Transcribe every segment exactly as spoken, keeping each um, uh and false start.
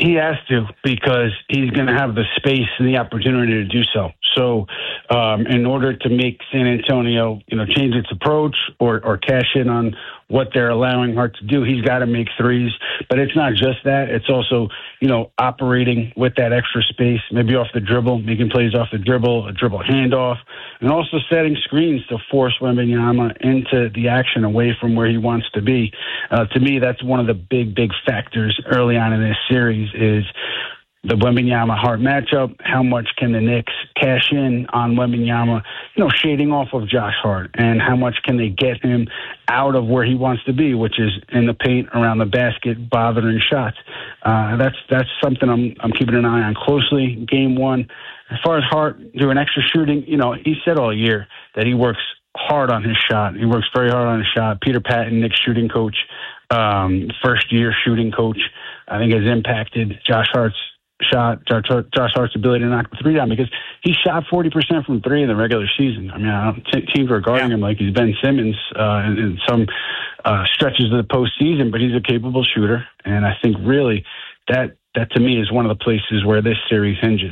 he has to, because he's going to have the space and the opportunity to do so. So um, in order to make San Antonio, you know, change its approach or, or cash in on what they're allowing Hart to do, he's got to make threes. But it's not just that. It's also, you know, operating with that extra space, maybe off the dribble, making plays off the dribble, a dribble handoff, and also setting screens to force Wembanyama into the action away from where he wants to be. Uh, to me, that's one of the big, big factors early on in this series is the Wembanyama-Hart matchup. How much can the Knicks cash in on Wembanyama, you know, shading off of Josh Hart, and how much can they get him out of where he wants to be, which is in the paint, around the basket, bothering shots. Uh, that's that's something I'm I'm keeping an eye on closely. Game one, as far as Hart doing extra shooting, you know, he said all year that he works hard on his shot. He works very hard on his shot. Peter Patton, Knicks shooting coach, um, first year shooting coach, I think has impacted Josh Hart's shot, Josh, Josh Hart's ability to knock the three down, because he shot forty percent from three in the regular season. I mean, I don't, t- teams are guarding yeah. him like he's Ben Simmons uh, in, in some uh, stretches of the postseason, but he's a capable shooter. And I think really that, that to me is one of the places where this series hinges.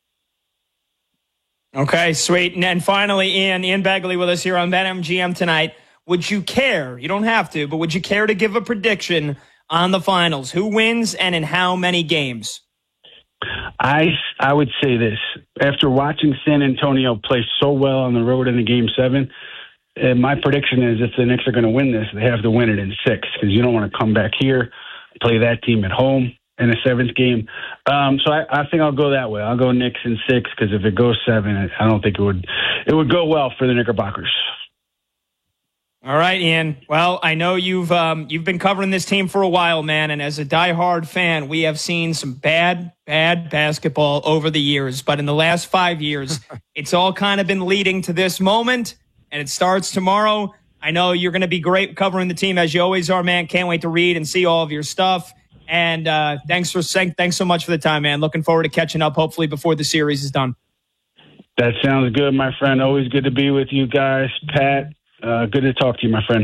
Okay, sweet. And then finally, Ian, Ian Begley with us here on BetMGM tonight. Would you care, you don't have to, but would you care to give a prediction on the finals? Who wins and in how many games? I, I would say this. After watching San Antonio play so well on the road in the game seven, uh, my prediction is if the Knicks are going to win this, they have to win it in six, because you don't want to come back here, play that team at home in a seventh game. Um, so I, I think I'll go that way. I'll go Knicks in six, because if it goes seven, I don't think it would it would go well for the Knickerbockers. All right, Ian. Well, I know you've um, you've been covering this team for a while, man, and as a diehard fan, we have seen some bad, bad basketball over the years. But in the last five years, it's all kind of been leading to this moment, and it starts tomorrow. I know you're going to be great covering the team, as you always are, man. Can't wait to read and see all of your stuff. And uh, thanks for thanks so much for the time, man. Looking forward to catching up, hopefully, before the series is done. That sounds good, my friend. Always good to be with you guys. Pat, uh, good to talk to you, my friend.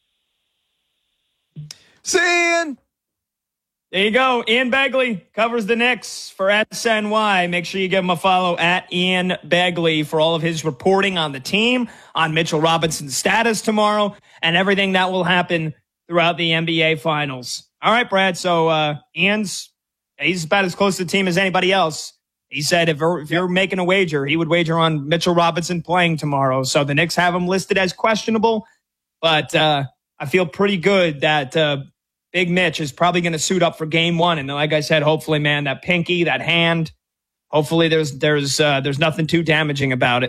See you, Ian. There you go. Ian Begley covers the Knicks for S N Y. Make sure you give him a follow at Ian Begley for all of his reporting on the team, on Mitchell Robinson's status tomorrow, and everything that will happen throughout the N B A Finals. All right, Brad. So uh, Ian's he's about as close to the team as anybody else. He said if, if you're making a wager, he would wager on Mitchell Robinson playing tomorrow. So the Knicks have him listed as questionable, but uh, I feel pretty good that uh, Big Mitch is probably going to suit up for game one. And like I said, hopefully, man, that pinky, that hand, hopefully there's there's uh, there's nothing too damaging about it.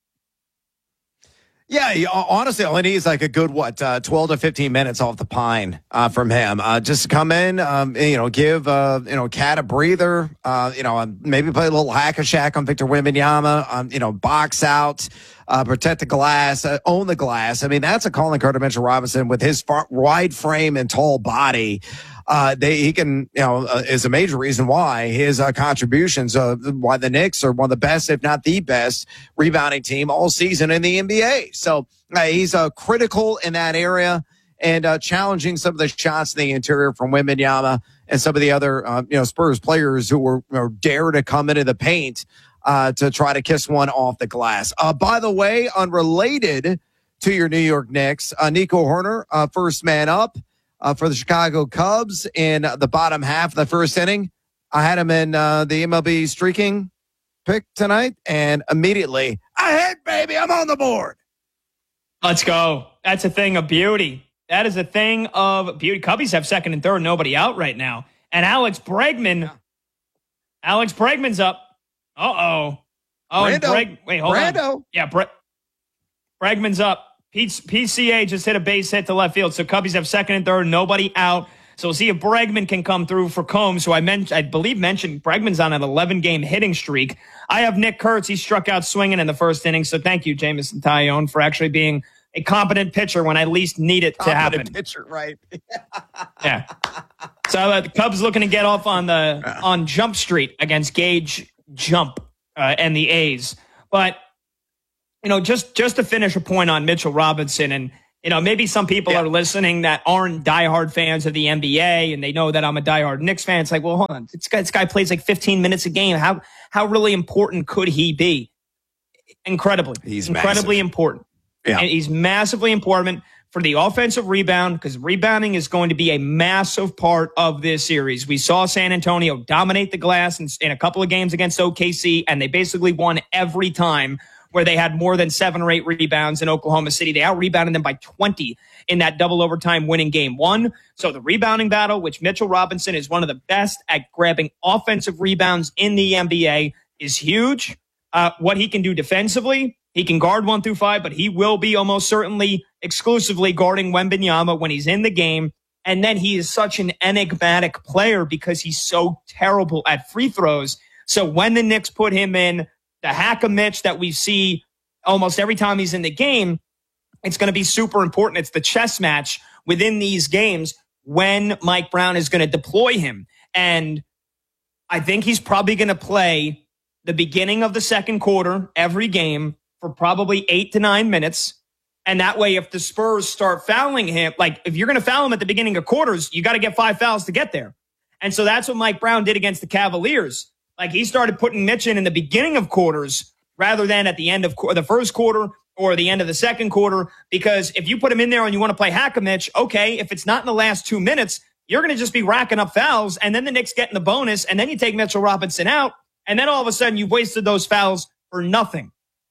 Yeah, he, honestly, all he needs like a good, what, uh, twelve to fifteen minutes off the pine uh, from him. Uh, just come in, um, you know, give, uh, you know, Cat a breather, uh, you know, maybe play a little hack-a-shack on Victor Wembanyama, um, you know, box out, uh, protect the glass, uh, own the glass. I mean, that's a calling card to Mitchell Robinson with his far, wide frame and tall body. Uh, they, he can, you know, uh, is a major reason why his uh, contributions, uh, why the Knicks are one of the best, if not the best, rebounding team all season in the N B A. So uh, he's uh, critical in that area and uh, challenging some of the shots in the interior from Wembanyama and some of the other, uh, you know, Spurs players who were, you know, dare to come into the paint uh, to try to kiss one off the glass. Uh, by the way, unrelated to your New York Knicks, uh, Nico Horner, uh, first man up. Uh, for the Chicago Cubs in the bottom half of the first inning. I had him in uh, the M L B streaking pick tonight, and immediately, I hit, baby, I'm on the board. Let's go. That's a thing of beauty. That is a thing of beauty. Cubbies have second and third, nobody out right now. And Alex Bregman, yeah. Alex Bregman's up. Uh-oh. Oh, and Breg, wait, hold Brando. on. Yeah, Bre- Bregman's up. P C A just hit a base hit to left field, so Cubbies have second and third, nobody out. So we'll see if Bregman can come through for Combs, who I mentioned, I believe mentioned Bregman's on an eleven-game hitting streak. I have Nick Kurtz. He struck out swinging in the first inning, so thank you, Jameson Taillon, for actually being a competent pitcher when I least need it to happen. Competent pitcher, right? Yeah. So uh, the Cubs looking to get off on the on Jump Street against Gage Jump uh, and the A's, but. You know, just just to finish a point on Mitchell Robinson and You know, maybe some people yeah. are listening that aren't diehard fans of the N B A, and they know that I'm a diehard Knicks fan. It's like, well, hold on. This guy, this guy plays like fifteen minutes a game. How how really important could he be? Incredibly. He's incredibly massive. important. Yeah. And he's massively important for the offensive rebound, because rebounding is going to be a massive part of this series. We saw San Antonio dominate the glass in, in a couple of games against O K C, and they basically won every time where they had more than seven or eight rebounds in Oklahoma City. They out-rebounded them by twenty in that double overtime winning game one. So the rebounding battle, which Mitchell Robinson is one of the best at grabbing offensive rebounds in the N B A, is huge. Uh, what he can do defensively, he can guard one through five, but he will be almost certainly exclusively guarding Wembanyama when he's in the game. And then he is such an enigmatic player because he's so terrible at free throws. So when the Knicks put him in, the hack-a-Mitch that we see almost every time he's in the game, it's going to be super important. It's the chess match within these games when Mike Brown is going to deploy him. And I think he's probably going to play the beginning of the second quarter every game for probably eight to nine minutes. And that way, if the Spurs start fouling him, like if you're going to foul him at the beginning of quarters, you got to get five fouls to get there. And so that's what Mike Brown did against the Cavaliers. Like he started putting Mitch in in the beginning of quarters rather than at the end of qu- the first quarter or the end of the second quarter. Because if you put him in there and you want to play hack-a-Mitch, okay, if it's not in the last two minutes, you're going to just be racking up fouls. And then the Knicks get in the bonus. And then you take Mitchell Robinson out. And then all of a sudden you've wasted those fouls for nothing.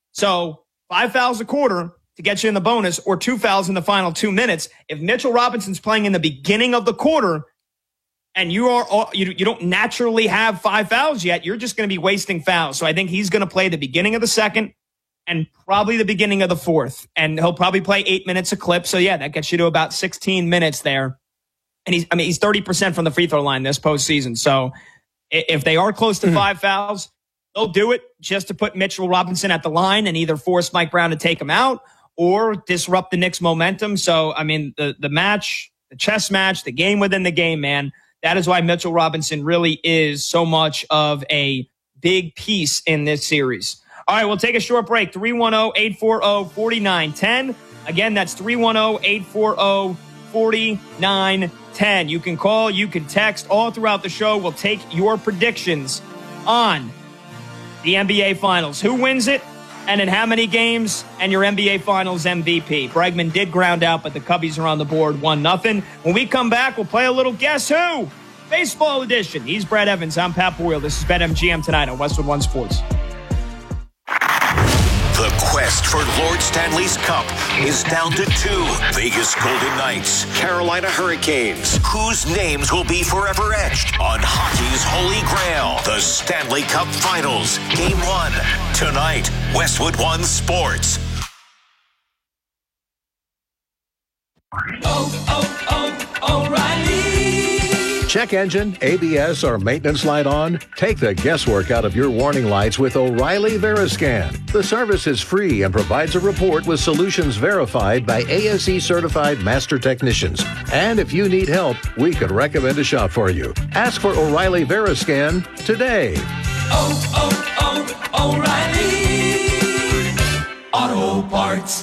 So five fouls a quarter to get you in the bonus, or two fouls in the final two minutes. If Mitchell Robinson's playing in the beginning of the quarter, and you are you, you don't naturally have five fouls yet, you're just going to be wasting fouls. So I think he's going to play the beginning of the second and probably the beginning of the fourth. And he'll probably play eight minutes a clip. So yeah, that gets you to about sixteen minutes there. And he's, I mean, he's thirty percent from the free throw line this postseason. So if they are close to mm-hmm. five fouls, they'll do it just to put Mitchell Robinson at the line and either force Mike Brown to take him out or disrupt the Knicks' momentum. So, I mean, the, the match, the chess match, the game within the game, man, that is why Mitchell Robinson really is so much of a big piece in this series. All right, we'll take a short break. three one zero, eight four zero, four nine one zero. Again, that's three one zero, eight four zero, four nine one zero. You can call, you can text all throughout the show. We'll take your predictions on the N B A Finals. Who wins it? And in how many games? And your N B A Finals M V P. Bregman did ground out, but the Cubbies are on the board one nothing. When we come back, we'll play a little Guess Who? Baseball edition. He's Brad Evans. I'm Pat Boyle. This is BetMGM tonight on Westwood One Sports. The quest for Lord Stanley's Cup is down to two. Vegas Golden Knights, Carolina Hurricanes. Whose names will be forever etched on hockey's holy grail? The Stanley Cup Finals. Game one. Tonight, Westwood One Sports. Oh, oh, oh, O'Reilly. Check engine, A B S, or maintenance light on? Take the guesswork out of your warning lights with O'Reilly Veriscan. The service is free and provides a report with solutions verified by A S E certified master technicians. And if you need help, we could recommend a shop for you. Ask for O'Reilly Veriscan today. Oh, oh, oh, O'Reilly Auto Parts.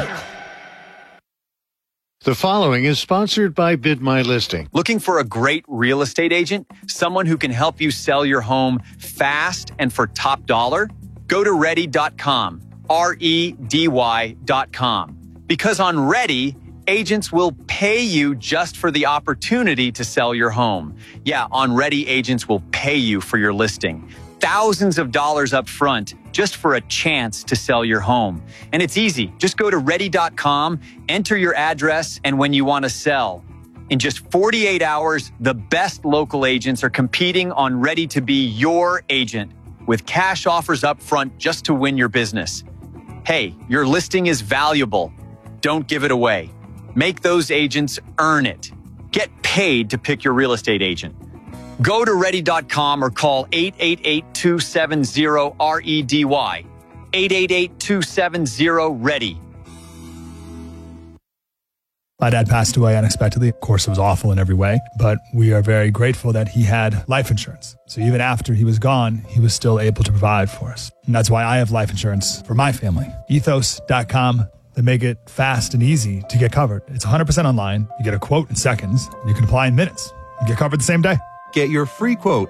The following is sponsored by Bid My Listing. Looking for a great real estate agent? Someone who can help you sell your home fast and for top dollar? Go to ready dot com, R E D Y dot com. Because on Ready, agents will pay you just for the opportunity to sell your home. Yeah, on Ready, agents will pay you for your listing. Thousands of dollars up front just for a chance to sell your home. And it's easy. Just go to ready dot com, enter your address and when you want to sell. In just forty-eight hours, the best local agents are competing on Ready to be your agent with cash offers up front just to win your business. Hey, your listing is valuable. Don't give it away. Make those agents earn it. Get paid to pick your real estate agent. Go to ready dot com or call eight eight eight, two seven zero, R E D Y. eight eight eight, two seven zero, READY. My dad passed away unexpectedly. Of course, it was awful in every way, but we are very grateful that he had life insurance. So even after he was gone, he was still able to provide for us. And that's why I have life insurance for my family. ethos dot com, that make it fast and easy to get covered. It's one hundred percent online. You get a quote in seconds. You can apply in minutes. You get covered the same day. Get your free quote